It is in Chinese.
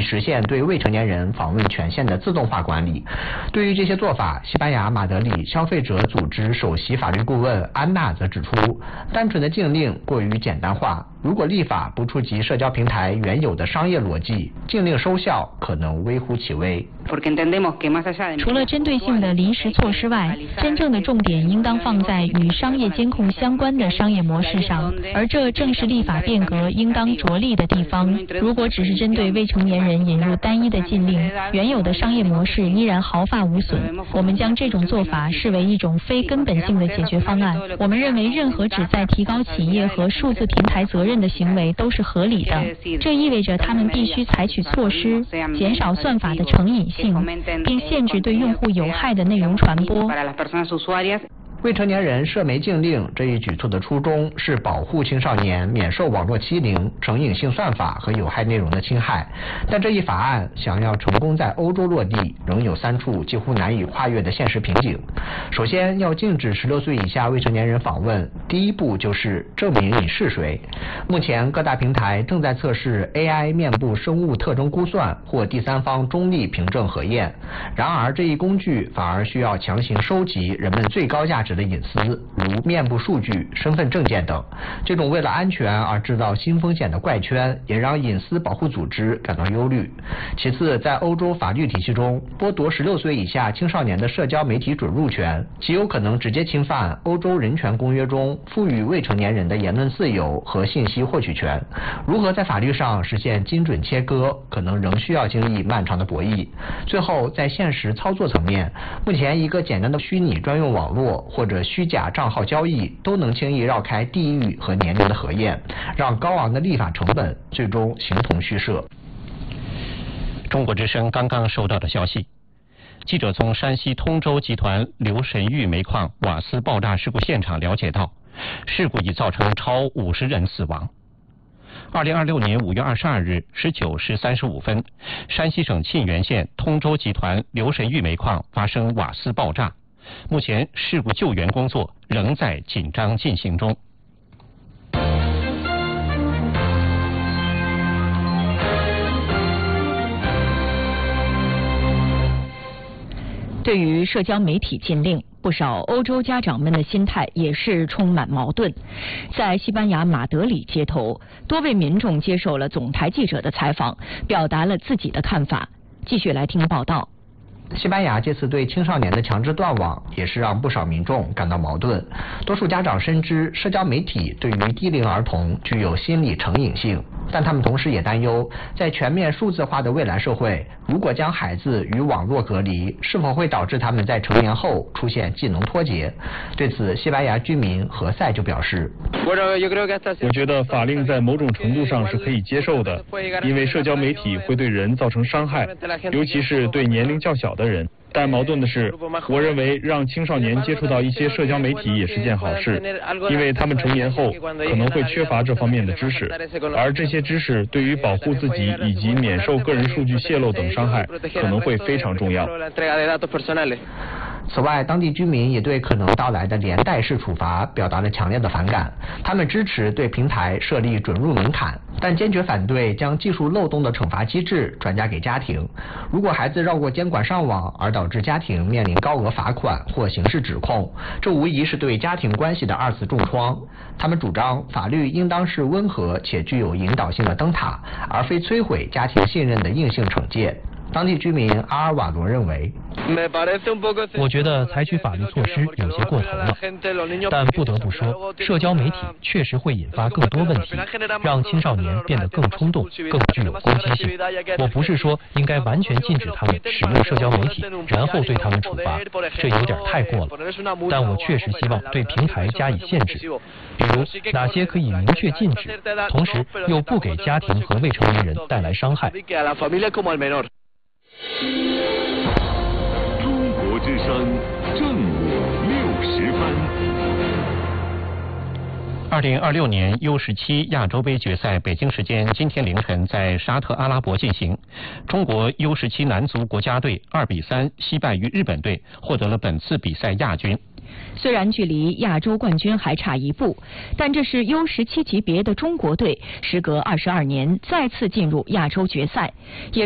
实现对未成年人访问权限的自动化管理。对于这些做法，西班牙马德里消费者组织首席法律顾问安娜则指出，单纯的禁令过于简单化，如果立法不触及社交平台原有的商业逻辑，禁令收效可能微乎其微。 除了针对性的临时措施外，真正的重点应当放在与商业监控相关的商业模式上，而这正是立法变革应当着力的地方。如果只是针对未成年人引入单一的禁令，原有的商业模式依然毫发无损。我们将这种做法视为一种非根本性的解决方案。我们认为任何旨在提高企业和数字平台责任的行为都是合理的，这意味着他们必须采取措施，减少算法的成瘾性，并限制对用户有害的内容传播。 未成年人涉媒禁令这一举措的初衷是保护青少年免受网络欺凌、成瘾性算法和有害内容的侵害，但这一法案想要成功在欧洲落地，仍有3处几乎难以跨越的现实瓶颈。首先，要禁止16岁以下未成年人访问，第一步就是证明你是谁。目前各大平台正在测试 AI 面部生物特征估算或第三方中立凭证核验，然而这一工具反而需要强行收集人们最高价值的隐私，如面部数据、身份证件等。这种为了安全而制造新风险的怪圈，也让隐私保护组织感到忧虑。其次，在欧洲法律体系中，剥夺16岁以下青少年的社交媒体准入权，极有可能直接侵犯欧洲人权公约中赋予未成年人的言论自由和信息获取权。如何在法律上实现精准切割，可能仍需要经历漫长的博弈。最后，在现实操作层面，目前一个简单的虚拟专用网络或者虚假账号交易都能轻易绕开地域和年龄的核验，让高昂的立法成本最终形同虚设。 中国之声刚刚收到的消息，记者从山西通州集团刘神玉煤矿瓦斯爆炸事故现场了解到，事故已造成超50人死亡。2026年5月22日19时35分，山西省沁源县通州集团刘神玉煤矿发生瓦斯爆炸。目前事故救援工作仍在紧张进行中。 对于社交媒体禁令，不少欧洲家长们的心态也是充满矛盾。在西班牙马德里街头，多位民众接受了总台记者的采访，表达了自己的看法。继续来听报道。 西班牙这次对青少年的强制断网，也是让不少民众感到矛盾。多数家长深知社交媒体对于低龄儿童具有心理成瘾性，但他们同时也担忧，在全面数字化的未来社会，如果将孩子与网络隔离，是否会导致他们在成年后出现技能脱节？对此，西班牙居民何塞就表示： 我觉得法令在某种程度上是可以接受的，因为社交媒体会对人造成伤害，尤其是对年龄较小的人。但矛盾的是，我认为让青少年接触到一些社交媒体也是件好事，因为他们成年后可能会缺乏这方面的知识，而这些知识对于保护自己以及免受个人数据泄露等伤害可能会非常重要。 此外，当地居民也对可能到来的连带式处罚表达了强烈的反感。他们支持对平台设立准入门槛，但坚决反对将技术漏洞的惩罚机制转嫁给家庭。如果孩子绕过监管上网，而导致家庭面临高额罚款或刑事指控，这无疑是对家庭关系的2次重创。他们主张法律应当是温和且具有引导性的灯塔，而非摧毁家庭信任的硬性惩戒。当地居民阿尔瓦罗认为， 我觉得采取法律措施有些过头了，但不得不说，社交媒体确实会引发更多问题，让青少年变得更冲动、更具有攻击性。我不是说应该完全禁止他们使用社交媒体，然后对他们处罚，这有点太过了。但我确实希望对平台加以限制，比如哪些可以明确禁止，同时又不给家庭和未成年人带来伤害。 中国之声正午60分。 2026年 U17 亚洲杯决赛北京时间今天凌晨在沙特阿拉伯进行，中国 U17 男足国家队2比3惜败于日本队，获得了本次比赛亚军。 虽然距离亚洲冠军还差一步，但这是 U17 级别的中国队时隔22年再次进入亚洲决赛，也